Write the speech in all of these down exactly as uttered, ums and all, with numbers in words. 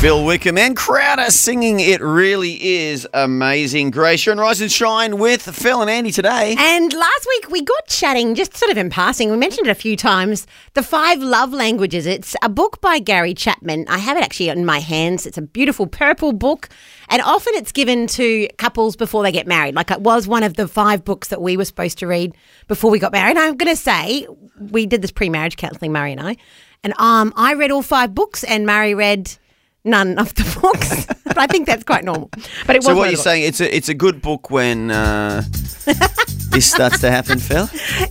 Bill Wickham and Crowder singing It Really Is Amazing. Grace, you're on Rise and Shine with Phil and Andy today. And last week we got chatting, just sort of in passing, we mentioned it a few times, The Five Love Languages. It's a book by Gary Chapman. I have it actually in my hands. It's a beautiful purple book, and often it's given to couples before they get married. Like, it was one of the five books that we were supposed to read before we got married. And I'm going to say, we did this pre-marriage counselling, Murray and I, and um, I read all five books and Murray read none of the books, but I think that's quite normal. But it was so what you're saying, it's a it's a good book when uh, this starts to happen, Phil?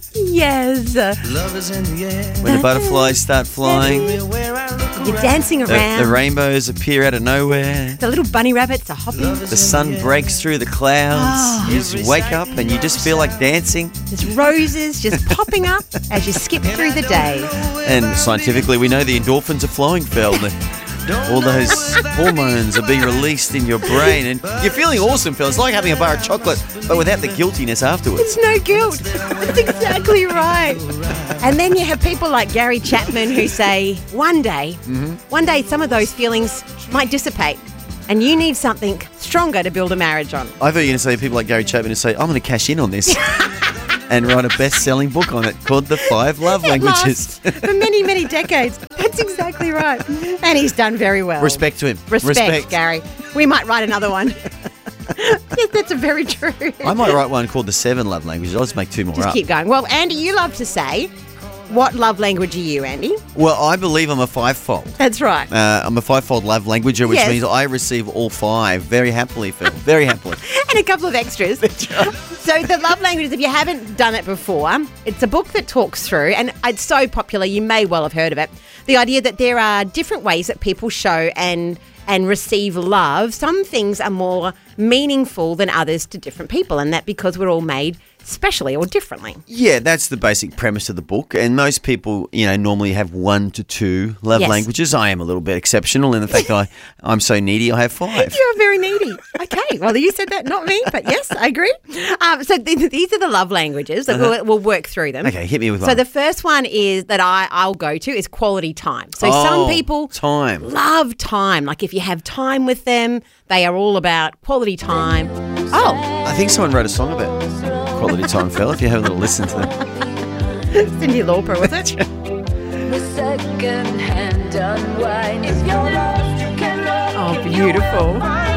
Yes. Love is in the air. When the butterflies start flying, You're dancing the, around. the rainbows appear out of nowhere, The little bunny rabbits are hopping. the sun breaks through the clouds, Oh. you just wake up and you just feel like dancing. There's roses just popping up as you skip through the day. And scientifically, we know the endorphins are flowing, Phil. All those hormones are being released in your brain, and you're feeling awesome, Phil. It's like having a bar of chocolate, but without the guiltiness afterwards. It's no guilt. That's exactly right. And then you have people like Gary Chapman who say, one day, Mm-hmm. one day some of those feelings might dissipate, and you need something stronger to build a marriage on. I thought you were going to say people like Gary Chapman who say, I'm going to cash in on this and write a best-selling book on it called The Five Love It Languages. lasts for many, many decades. That's exactly right. And he's done very well. Respect to him. Respect, Gary. We might write another one. Yes, that's very true. I might write one called The Seven Love Languages. I'll just make two more Just up. keep going. Well, Andy, you love to say, what love language are you, Andy? Well, I believe I'm a five-fold. That's right. Uh, I'm a five-fold love languager, which Yes. means I receive all five very happily, Phil. Very happily. And a couple of extras. So the love languages, if you haven't done it before, it's a book that talks through, and it's so popular, you may well have heard of it, the idea that there are different ways that people show and and receive love. Some things are more meaningful than others to different people, and that because we're all made specially or differently. Yeah, that's the basic premise of the book. And most people, you know, normally have one to two love Yes. languages. I am a little bit exceptional in the fact that I, I'm so needy, I have five. You're very needy. Okay, well, you said that, not me, but yes, I agree. Um, so th- these are the love languages. That we'll, we'll work through them. Okay, hit me with So one. the first one is that I, I'll go to is quality time. So Oh, some people time. love time. Like if you have time with them, they are all about quality time. Oh, I think someone wrote a song about quality time, Phil, if you have a little listen to them. Cyndi Lauper, was it? Second-hand unwind. If you're lost, you can love. Oh, beautiful.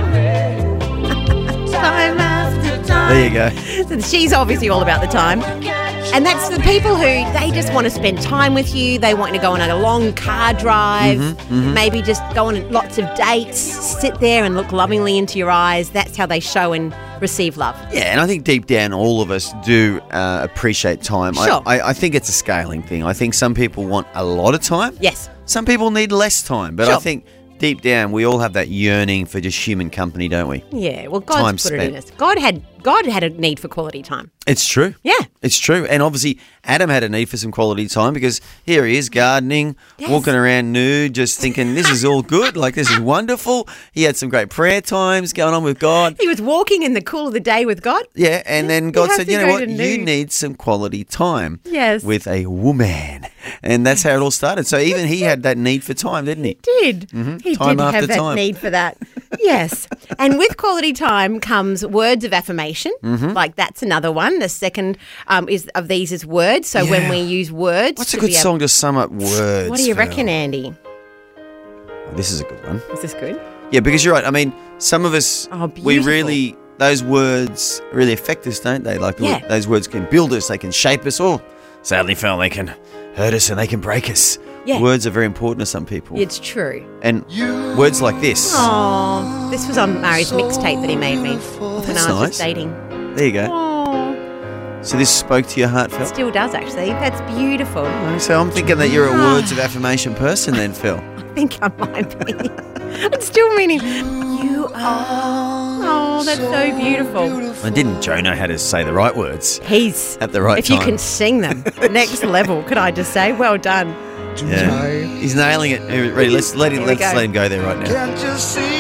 Time after time. There you go. So she's obviously all about the time. And that's the people who, they just want to spend time with you. They want you to go on a long car drive, Mm-hmm, maybe just go on lots of dates, sit there and look lovingly into your eyes. That's how they show and receive love. Yeah, and I think deep down all of us do uh, appreciate time. Sure. I, I, I think it's a scaling thing. I think some people want a lot of time. Yes. Some people need less time. But I Sure. think deep down we all have that yearning for just human company, don't we? Yeah, well, God's Time put it in spent. us. God had God had a need for quality time. It's true. Yeah. It's true. And obviously Adam had a need for some quality time because here he is gardening, Yes. walking around nude, just thinking this is all good, like this is wonderful. He had some great prayer times going on with God. He was walking in the cool of the day with God. Yeah, and then God have said, to you know go what, to you nude." need some quality time Yes. with a woman. And that's how it all started. So even he had that need for time, didn't he? Did. He Time did after have that time. need for that. Yes. And with quality time comes words of affirmation. Mm-hmm. Like that's another one. The second um, is of these is words. So when Yeah. we use words. What's a to good be able- song to sum up words? What do you Phil? reckon, Andy? This is a good one. Is this good? Yeah, because you're right. I mean, some of us, Oh, we beautiful. really, those words really affect us, don't they? Like, Yeah. those words can build us, they can shape us, or sadly, Phil, they can hurt us and they can break us. Yeah. Words are very important to some people. It's true. And words like this. Oh, this was on Murray's mixtape that he made me when That's I was nice. just dating. There you go. Oh, So this spoke to your heart, Phil? still does actually. That's beautiful. So I'm thinking that you're a words of affirmation person then, Phil. I think I might be. It's still meaning you are. Oh, that's so beautiful. And didn't Joe know how to say the right words He's at the right if time? you can sing them, next level. Could I just say, well done. Yeah. He's nailing it. Here, Ready, let's let him, Here we let's go. let him go there right now. Can't you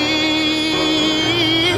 see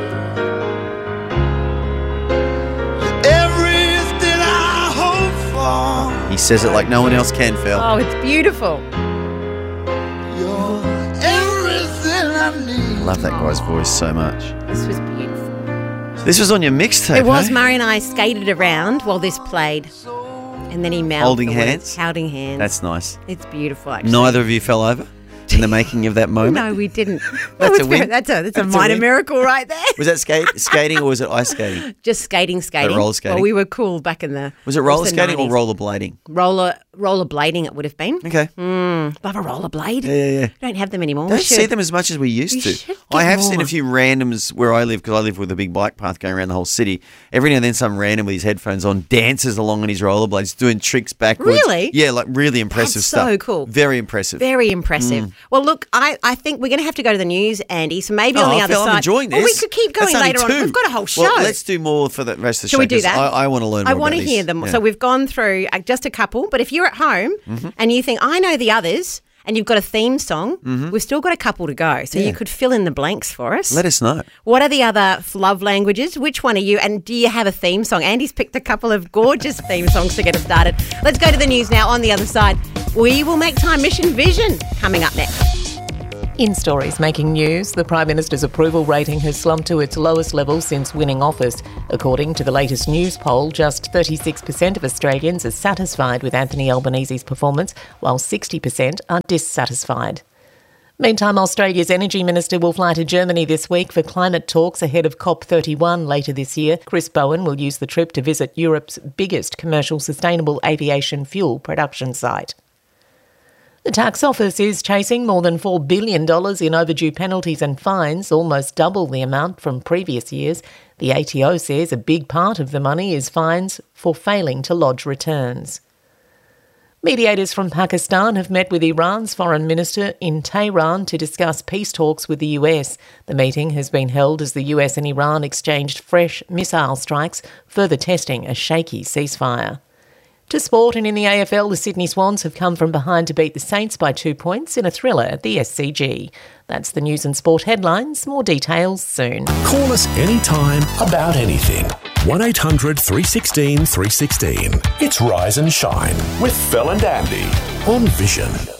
everything I hope for? He says it like no one else can, Phil. Oh, it's beautiful. You're everything my knees. Love that guy's voice so much. This was beautiful. So this was on your mixtape, It was. eh? Murray and I skated around while this played. And then he mouthed Holding the words, hands? Holding hands. That's nice. It's beautiful, actually. Neither of you fell over in the making of that moment? No, we didn't. That That's was a very- win. That's a, that's a That's a minor win. miracle right there. Was that skate, skating or was it ice skating? Just skating, skating. roller skating? Well, we were cool back in the Was it roller also skating or nineties. rollerblading? Roller rollerblading it would have been. Okay. Mm, love a rollerblade. Yeah, yeah, yeah. Don't have them anymore. Don't We see should. them as much as we used We to. should I get have seen more. a few randoms where I live because I live with a big bike path going around the whole city. Every now and then some random with his headphones on dances along on his rollerblades doing tricks backwards. Really? Yeah, like really impressive That's stuff. so cool. Very impressive. Very impressive. Well, look, I, I think we're going to have to go to the news, Andy. So maybe on Oh, the I other feel side. I'm enjoying this. Well, we could keep going That's only later on. two. We've got a whole show. Well, let's do more for the rest of the Shall show. we do 'cause that? I, I want to learn more I about want to these. hear them. Yeah. So we've gone through uh, just a couple, but if you're at home Mm-hmm. and you think, I know the others, and you've got a theme song, we've still got a couple to go. So you could fill in the blanks for us. Let us know. What are the other f- love languages? Which one are you? And do you have a theme song? Andy's picked a couple of gorgeous theme songs to get us started. Let's go to the news now. On the other side, we will make time. Mission Vision coming up next. In stories making news, the Prime Minister's approval rating has slumped to its lowest level since winning office. According to the latest news poll, just thirty-six percent of Australians are satisfied with Anthony Albanese's performance, while sixty percent are dissatisfied. Meantime, Australia's Energy Minister will fly to Germany this week for climate talks ahead of COP thirty-one later this year. Chris Bowen will use the trip to visit Europe's biggest commercial sustainable aviation fuel production site. The tax office is chasing more than four billion dollars in overdue penalties and fines, almost double the amount from previous years. The A T O says a big part of the money is fines for failing to lodge returns. Mediators from Pakistan have met with Iran's foreign minister in Tehran to discuss peace talks with the U S. The meeting has been held as the U S and Iran exchanged fresh missile strikes, further testing a shaky ceasefire. To sport, and in the A F L, the Sydney Swans have come from behind to beat the Saints by two points in a thriller at the S C G. That's the news and sport headlines. More details soon. Call us anytime about anything. one eight hundred three one six three one six. It's Rise and Shine with Phil and Andy on Vision.